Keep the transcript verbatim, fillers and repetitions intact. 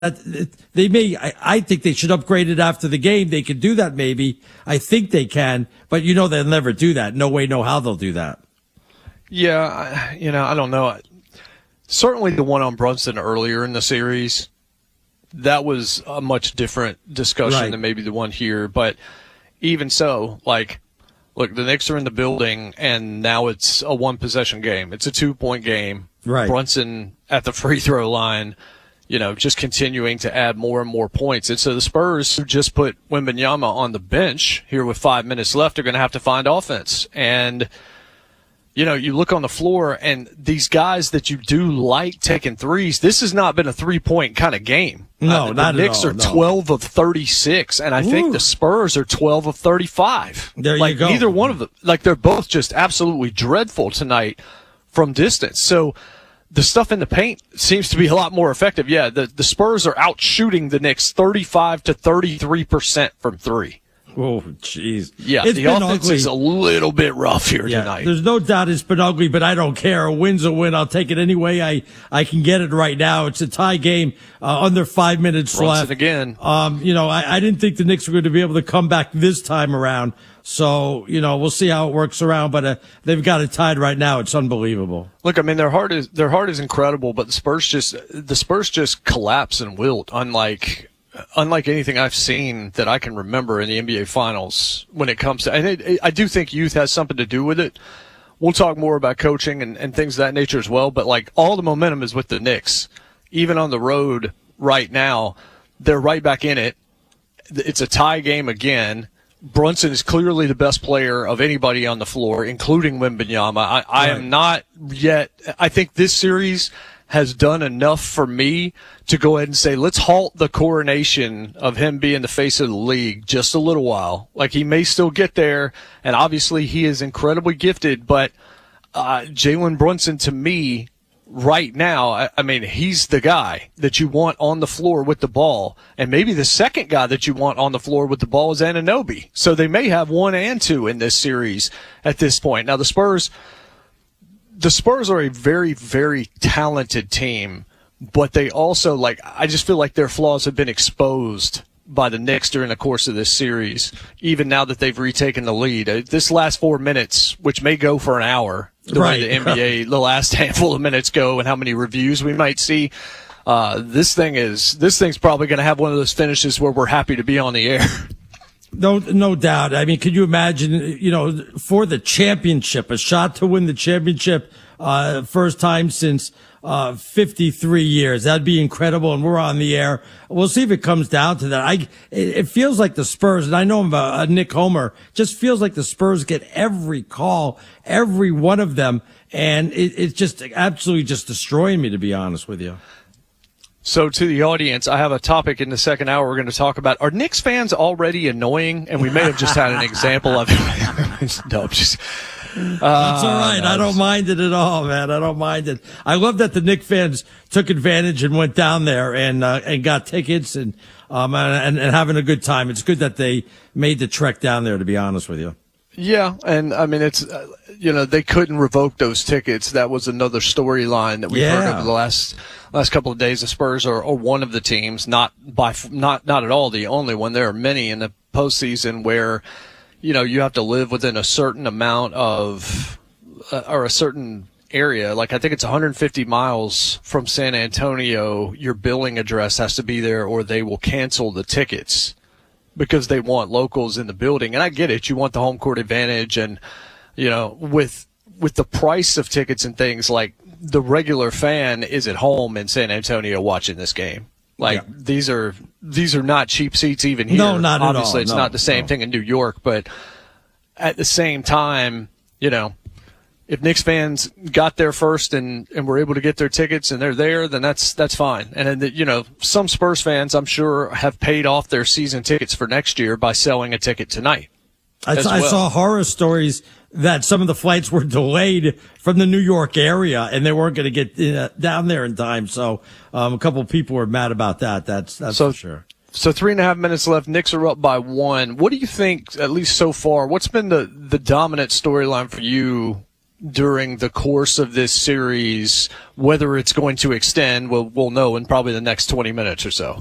they may, I, I think they should upgrade it after the game. They could do that maybe. I think they can, but you know they'll never do that. No way, no how they'll do that. Yeah, you know, I don't know. Certainly the one on Brunson earlier in the series, that was a much different discussion right. than maybe the one here. But even so, like, look, the Knicks are in the building, and now it's a one-possession game. It's a two-point game. Right. Brunson at the free throw line, you know, just continuing to add more and more points. And so the Spurs, who just put Wembanyama on the bench here with five minutes left, are going to have to find offense. And, you know, you look on the floor, and these guys that you do like taking threes, this has not been a three-point kind of game. No, uh, not the Knicks at all, are no. twelve of thirty-six, and I Ooh. think the Spurs are twelve of thirty-five. There like, you go. Neither one of them, like, they're both just absolutely dreadful tonight from distance. So the stuff in the paint seems to be a lot more effective. Yeah, the, the Spurs are out shooting the Knicks thirty-five to thirty-three percent from three. Oh, jeez. Yeah, it's the been offense ugly. is a little bit rough here yeah, tonight. There's no doubt it's been ugly, but I don't care. A win's a win. I'll take it any way I, I can get it right now. It's a tie game, uh, under five minutes Brunson left. again. Um, you know, I, I didn't think the Knicks were going to be able to come back this time around. So, you know, we'll see how it works around, but uh, they've got it tied right now. It's unbelievable. Look, I mean, their heart is their heart is incredible, but the Spurs just the Spurs just collapse and wilt, unlike unlike anything I've seen that I can remember in the N B A Finals when it comes to. And it, I do think youth has something to do with it. We'll talk more about coaching and, and things of that nature as well, but like all the momentum is with the Knicks. Even on the road right now, they're right back in it. It's a tie game again. Brunson is clearly the best player of anybody on the floor, including Wembanyama. I, I right. am not yet. I think this series has done enough for me to go ahead and say, let's halt the coronation of him being the face of the league just a little while. Like, he may still get there, and obviously he is incredibly gifted, but uh, Jalen Brunson, to me, right now, I, I mean, he's the guy that you want on the floor with the ball. And maybe the second guy that you want on the floor with the ball is Anunoby. So they may have one and two in this series at this point. Now, the Spurs, the Spurs are a very, very talented team, but they also, like, I just feel like their flaws have been exposed by the Knicks during the course of this series, even now that they've retaken the lead. This last four minutes, which may go for an hour, the right. way the N B A, the last handful of minutes go and how many reviews we might see, uh, this thing is, this thing's probably going to have one of those finishes where we're happy to be on the air. No, no doubt. I mean, could you imagine, you know, for the championship, a shot to win the championship, uh, first time since, uh, fifty-three years. That'd be incredible. And we're on the air. We'll see if it comes down to that. I, it, it feels like the Spurs, and I know I'm a, a Nick Homer, just feels like the Spurs get every call, every one of them. And it, it's just absolutely just destroying me, to be honest with you. So to the audience, I have a topic in the second hour we're going to talk about. Are Knicks fans already annoying? And we may have just had an example of it. No, just. Uh, That's all right. I don't mind it at all, man. I don't mind it. I love that the Knicks fans took advantage and went down there and uh, and got tickets and um and, and having a good time. It's good that they made the trek down there, to be honest with you. Yeah, and I mean, it's, uh, you know, they couldn't revoke those tickets. That was another storyline that we've yeah. heard over the last last couple of days. The Spurs are, are one of the teams, not by not not at all the only one. There are many in the postseason where, you know, you have to live within a certain amount of uh, or a certain area. Like, I think it's one hundred fifty miles from San Antonio. Your billing address has to be there, or they will cancel the tickets, because they want locals in the building. And I get it. You want the home court advantage. And, you know, with with the price of tickets and things, like, the regular fan is at home in San Antonio watching this game. Like, yeah. these are these are not cheap seats even here. No, not Obviously, at all. it's no, not the same no. thing in New York. But at the same time, you know, if Knicks fans got there first and, and were able to get their tickets and they're there, then that's that's fine. And then, you know, some Spurs fans, I'm sure, have paid off their season tickets for next year by selling a ticket tonight. I, as I well. saw horror stories that some of the flights were delayed from the New York area and they weren't going to get uh, down there in time. So um, a couple of people were mad about that. That's that's so, for sure. So three and a half minutes left. Knicks are up by one. What do you think, at least so far, what's been the, the dominant storyline for you during the course of this series. Whether it's going to extend, we'll, we'll know in probably the next twenty minutes or so.